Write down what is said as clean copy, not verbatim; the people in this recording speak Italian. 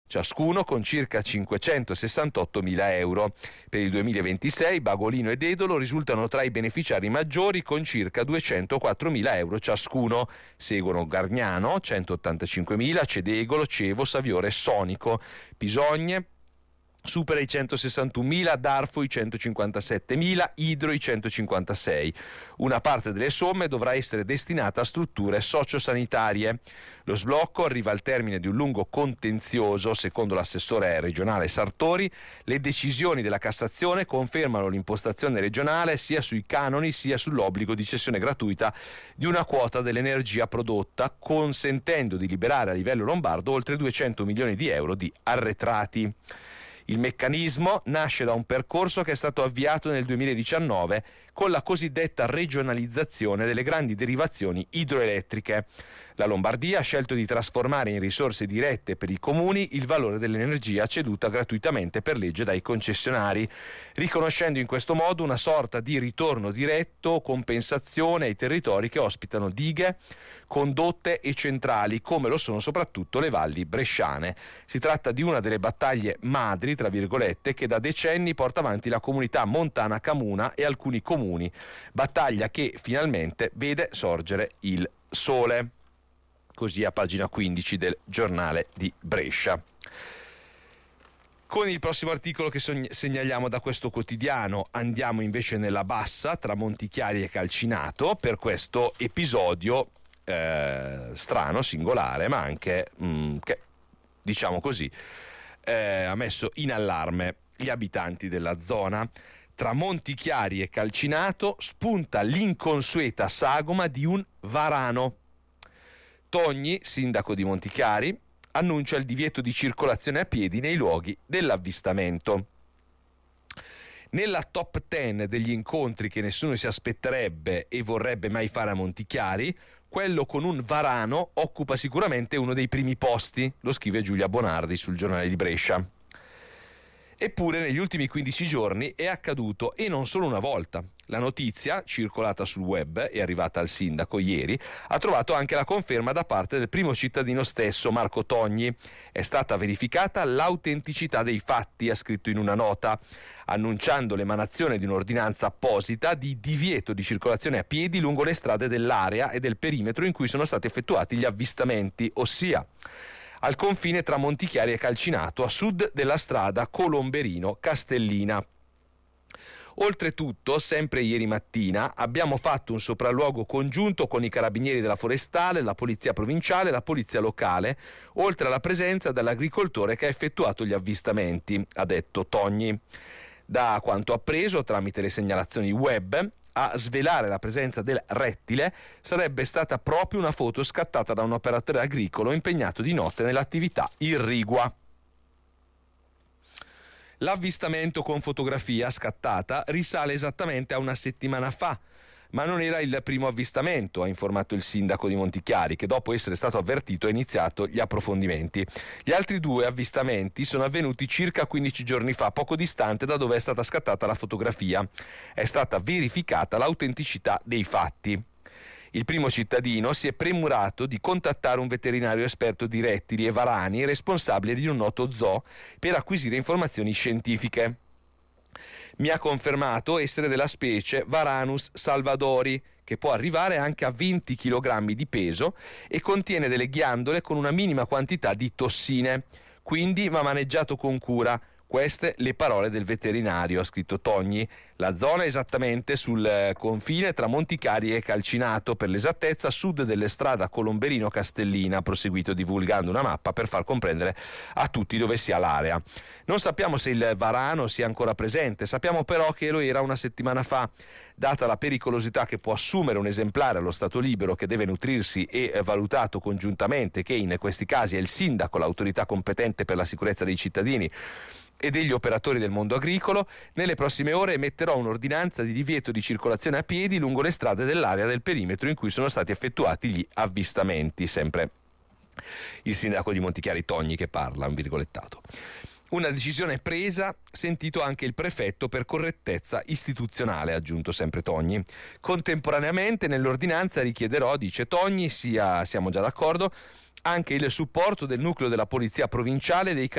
ciascuno, con circa 568.000 euro. Per il 2026 Bagolino ed Edolo risultano tra i beneficiari maggiori con circa 204.000 euro ciascuno. Seguono Gargnano 185.000, Cedegolo, Cevo, Saviore e Sonico. Pisogne supera i 161.000, Darfo i 157.000, Idro i 156. Una parte delle somme dovrà essere destinata a strutture sociosanitarie. Lo sblocco arriva al termine di un lungo contenzioso. Secondo l'assessore regionale Sartori, le decisioni della Cassazione confermano l'impostazione regionale sia sui canoni sia sull'obbligo di cessione gratuita di una quota dell'energia prodotta, consentendo di liberare a livello lombardo oltre 200 milioni di euro di arretrati. Il meccanismo nasce da un percorso che è stato avviato nel 2019 con la cosiddetta regionalizzazione delle grandi derivazioni idroelettriche. La Lombardia ha scelto di trasformare in risorse dirette per i comuni il valore dell'energia ceduta gratuitamente per legge dai concessionari, riconoscendo in questo modo una sorta di ritorno diretto o compensazione ai territori che ospitano dighe, condotte e centrali, come lo sono soprattutto le valli bresciane. Si tratta di una delle battaglie madri, tra virgolette, che da decenni porta avanti la comunità montana Camuna e alcuni comuni, battaglia che finalmente vede sorgere il sole. Così a pagina 15 del giornale di Brescia. Con il prossimo articolo che segnaliamo da questo quotidiano andiamo invece nella Bassa, tra Montichiari e Calcinato, per questo episodio strano, singolare, ma anche che, diciamo così, ha messo in allarme gli abitanti della zona. Tra Montichiari e Calcinato spunta l'inconsueta sagoma di un varano. Togni, sindaco di Montichiari, annuncia il divieto di circolazione a piedi nei luoghi dell'avvistamento. Nella top 10 degli incontri che nessuno si aspetterebbe e vorrebbe mai fare a Montichiari, quello con un varano occupa sicuramente uno dei primi posti, lo scrive Giulia Bonardi sul giornale di Brescia. Eppure negli ultimi 15 giorni è accaduto, e non solo una volta. La notizia, circolata sul web e arrivata al sindaco ieri, ha trovato anche la conferma da parte del primo cittadino stesso, Marco Togni. È stata verificata l'autenticità dei fatti, ha scritto in una nota, annunciando l'emanazione di un'ordinanza apposita di divieto di circolazione a piedi lungo le strade dell'area e del perimetro in cui sono stati effettuati gli avvistamenti, ossia al confine tra Montichiari e Calcinato, a sud della strada Colomberino-Castellina. Oltretutto, sempre ieri mattina, abbiamo fatto un sopralluogo congiunto con i carabinieri della Forestale, la Polizia Provinciale e la Polizia Locale, oltre alla presenza dell'agricoltore che ha effettuato gli avvistamenti, ha detto Togni. Da quanto appreso tramite le segnalazioni web, a svelare la presenza del rettile sarebbe stata proprio una foto scattata da un operatore agricolo impegnato di notte nell'attività irrigua. L'avvistamento con fotografia scattata risale esattamente a una settimana fa, ma non era il primo avvistamento, ha informato il sindaco di Montichiari, che dopo essere stato avvertito ha iniziato gli approfondimenti. Gli altri 2 avvistamenti sono avvenuti circa 15 giorni fa, poco distante da dove è stata scattata la fotografia. È stata verificata l'autenticità dei fatti. Il primo cittadino si è premurato di contattare un veterinario esperto di rettili e varani, responsabile di un noto zoo, per acquisire informazioni scientifiche. Mi ha confermato essere della specie Varanus salvadori, che può arrivare anche a 20 kg di peso e contiene delle ghiandole con una minima quantità di tossine. Quindi va maneggiato con cura. Queste le parole del veterinario, ha scritto Togni. La zona è esattamente sul confine tra Montichiari e Calcinato, per l'esattezza a sud delle strade Colomberino-Castellina, ha proseguito divulgando una mappa per far comprendere a tutti dove sia l'area. Non sappiamo se il varano sia ancora presente, sappiamo però che lo era una settimana fa. Data la pericolosità che può assumere un esemplare allo stato libero che deve nutrirsi e valutato congiuntamente che in questi casi è il sindaco l'autorità competente per la sicurezza dei cittadini e degli operatori del mondo agricolo, nelle prossime ore emetterò un'ordinanza di divieto di circolazione a piedi lungo le strade dell'area del perimetro in cui sono stati effettuati gli avvistamenti. Sempre il sindaco di Montichiari Togni che parla, un virgolettato. Una decisione presa, sentito anche il prefetto per correttezza istituzionale, ha aggiunto sempre Togni. Contemporaneamente nell'ordinanza richiederò, dice Togni, siamo già d'accordo, anche il supporto del nucleo della Polizia Provinciale e dei